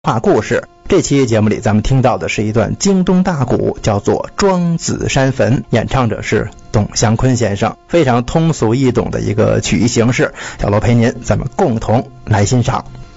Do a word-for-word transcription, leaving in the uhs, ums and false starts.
话故事。这期节目里咱们听到的是一段京东大鼓，叫做《庄子山坟》，演唱者是董祥坤先生，非常通俗易懂的一个曲艺形式。小罗陪您，咱们共同来欣赏。